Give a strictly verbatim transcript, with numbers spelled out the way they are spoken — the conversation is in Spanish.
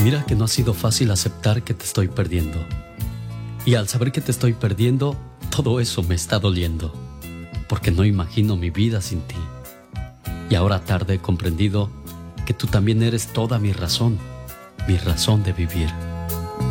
Mira que no ha sido fácil aceptar que te estoy perdiendo. Y al saber que te estoy perdiendo, todo eso me está doliendo, porque no imagino mi vida sin ti. Y ahora tarde he comprendido que tú también eres toda mi razón, mi razón de vivir.